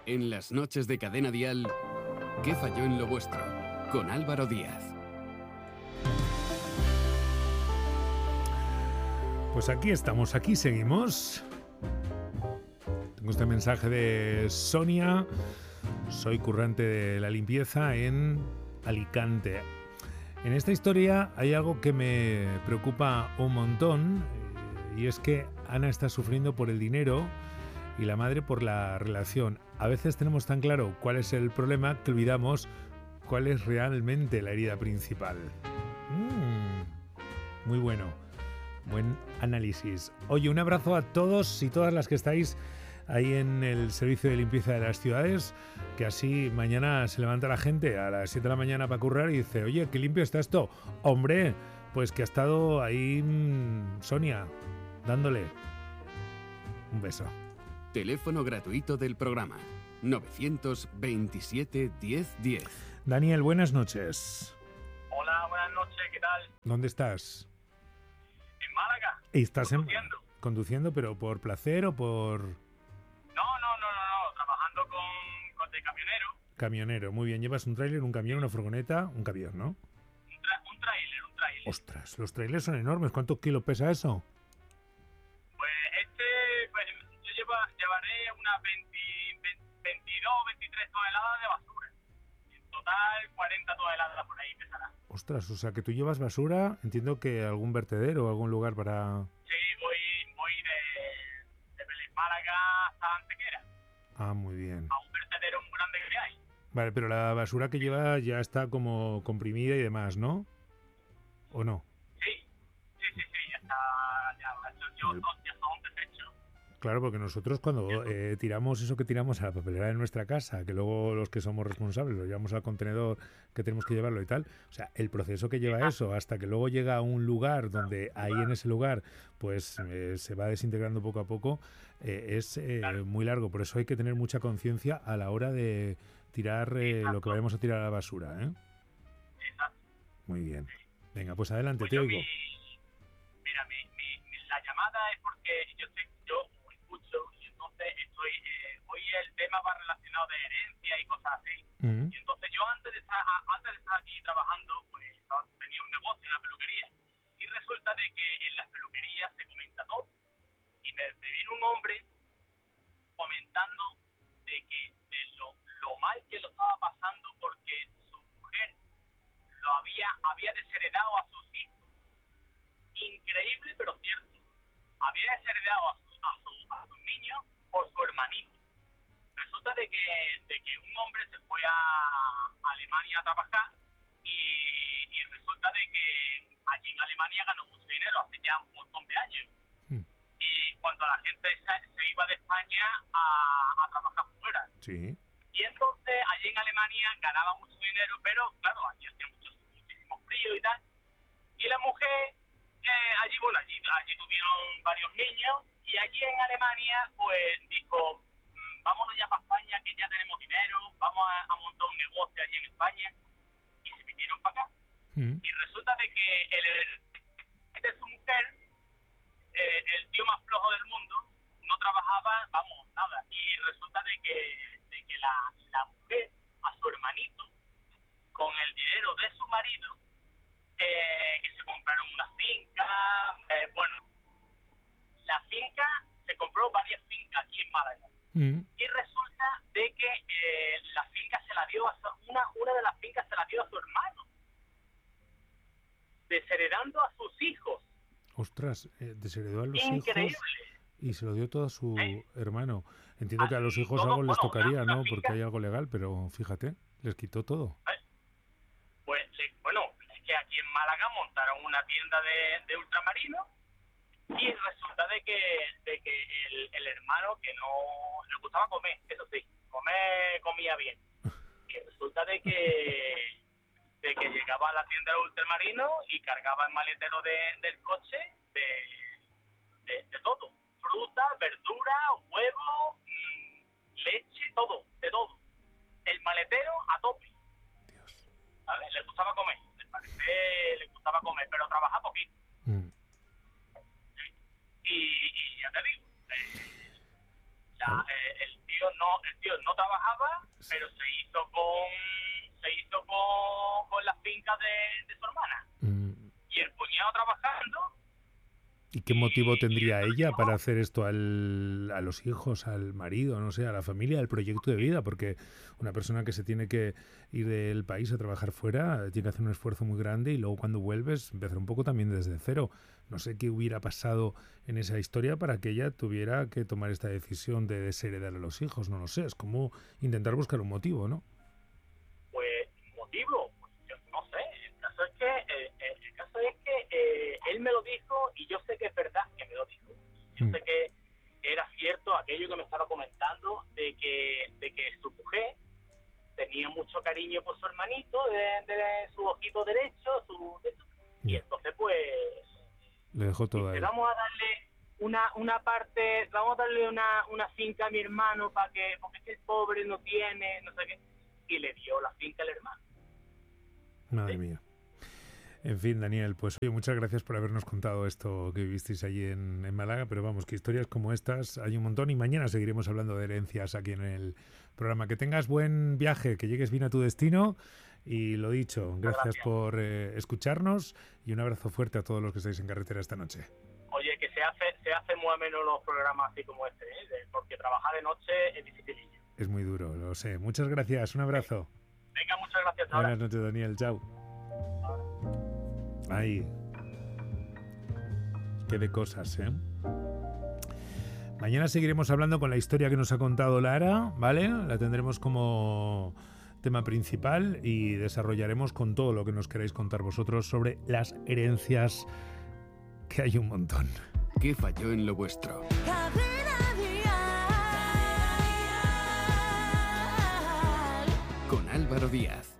En las noches de Cadena Dial, ¿qué falló en lo vuestro? Con Álvaro Díaz. Pues aquí estamos, aquí seguimos. Tengo este mensaje de Sonia. Soy currante de la limpieza en Alicante. En esta historia hay algo que me preocupa un montón, y es que Ana está sufriendo por el dinero y la madre por la relación. A veces tenemos tan claro cuál es el problema que olvidamos cuál es realmente la herida principal. Muy bueno. Buen análisis. Oye, un abrazo a todos y todas las que estáis ahí en el servicio de limpieza de las ciudades, que así mañana se levanta la gente a las 7 de la mañana para currar y dice, oye, qué limpio está esto. Hombre, pues que ha estado ahí Sonia, dándole un beso. Teléfono gratuito del programa 927 1010. Daniel, buenas noches. Hola, buenas noches, ¿qué tal? ¿Dónde estás? En Málaga. ¿Estás conduciendo? Conduciendo, pero por placer o por...? No, trabajando con de camionero. Camionero, muy bien. ¿Llevas un tráiler, un camión, una furgoneta? Un camión, ¿no? Un tráiler. Ostras, los trailers son enormes. ¿Cuántos kilos pesa eso? Pues yo llevaré unas 22, 23 toneladas de basura. En total 40 toneladas por ahí pesará. Ostras, o sea que tú llevas basura, entiendo que algún vertedero o algún lugar para... Sí, voy de Vélez Málaga hasta Antequera. Ah, muy bien. A un vertedero muy grande que hay. Vale, pero la basura que lleva ya está como comprimida y demás, ¿no? ¿O no? Sí, ya está, ya son desechos. Claro, porque nosotros cuando tiramos eso que tiramos a la papelera de nuestra casa, que luego los que somos responsables lo llevamos al contenedor que tenemos que llevarlo y tal, o sea, el proceso que lleva eso hasta que luego llega a un lugar donde ahí en ese lugar pues se va desintegrando poco a poco, es muy largo. Por eso hay que tener mucha conciencia a la hora de tirar lo que vayamos a tirar a la basura, ¿eh? Exacto. Muy bien. Venga, pues adelante, Pues te oigo. La llamada es porque yo escucho y entonces hoy el tema va relacionado de herencia y cosas así. Y entonces yo antes de estar aquí trabajando, pues tenía un negocio en la peluquería. Y resulta de que en las peluquerías se comenta todo. Y me vino un hombre comentando de que de lo mal que lo estaba pasando porque su mujer lo había desheredado a sus hijos. Increíble, pero cierto. Había desheredado a sus niños por su hermanito. Resulta de que un hombre se fue a Alemania a trabajar y resulta de que allí en Alemania ganó mucho dinero hace ya un montón de años. Y cuando la gente se iba de España a trabajar fuera. Sí. Y entonces allí en Alemania ganaba mucho dinero, pero claro, allí hacía muchísimo frío y tal. Y la mujer, allí tuvieron varios niños, y allí en Alemania pues dijo, vámonos ya para España que ya tenemos dinero, vamos a montar un negocio allí en España. Y se vinieron para acá. Y resulta de que de su mujer, el tío más flojo del mundo, no trabajaba, nada. Y resulta de que la mujer, a su hermanito, con el dinero de su marido, que se compraron una finca, la finca, se compró varias fincas aquí en Málaga. Y resulta de que la finca se la dio una de las fincas se la dio a su hermano, desheredando a sus hijos. Ostras, desheredó a los Increíble. hijos y se lo dio todo a su hermano. Entiendo que a los hijos todo, algo les tocaría, una ¿no? finca. Porque hay algo legal, pero fíjate, les quitó todo. Pues, es que aquí en Málaga montaron una tienda de ultramarinos y resulta de que el hermano, que no le gustaba comer, eso sí, comía bien. Y resulta de que llegaba a la tienda de ultramarinos y cargaba el maletero del coche de todo. Fruta, verdura, huevo, leche, todo, de todo. El maletero a tope. ¿Sabes? Le gustaba comer, le gustaba comer, pero trabajaba poquito. Y ya te digo, el tío no el tío no trabajaba, pero se hizo con las fincas de su hermana. Y el cuñado trabajando. ¿Y qué motivo tendría ella para hacer esto a los hijos, al marido, no sé, a la familia, al proyecto de vida? Porque una persona que se tiene que ir del país a trabajar fuera tiene que hacer un esfuerzo muy grande y luego cuando vuelves empezar un poco también desde cero. No sé qué hubiera pasado en esa historia para que ella tuviera que tomar esta decisión de desheredar a los hijos. No lo sé, es como intentar buscar un motivo, ¿no? Pues, motivo, pues yo no sé. El caso es que él me lo dijo y yo sé que es verdad que me lo dijo. Yo sé que era cierto aquello que me estaba comentando de que su mujer tenía mucho cariño por su hermanito, de su ojito derecho, y entonces pues le dejó todo ahí. Vamos a darle una parte, vamos a darle una finca a mi hermano porque es que el pobre no tiene, no sé qué, y le dio la finca al hermano. Madre mía. En fin, Daniel, pues oye, muchas gracias por habernos contado esto que vivisteis allí en Málaga, pero vamos, que historias como estas hay un montón y mañana seguiremos hablando de herencias aquí en el programa. Que tengas buen viaje, que llegues bien a tu destino y lo dicho, gracias por escucharnos y un abrazo fuerte a todos los que estáis en carretera esta noche. Oye, que se hace muy menos los programas así como este, porque trabajar de noche es dificilillo. Es muy duro, lo sé. Muchas gracias, un abrazo. Venga, muchas gracias. Buenas noches, Daniel, chao. Ay, qué de cosas, ¿eh? Mañana seguiremos hablando con la historia que nos ha contado Lara, ¿vale? La tendremos como tema principal y desarrollaremos con todo lo que nos queráis contar vosotros sobre las herencias, que hay un montón. ¿Qué falló en lo vuestro? Con Álvaro Díaz.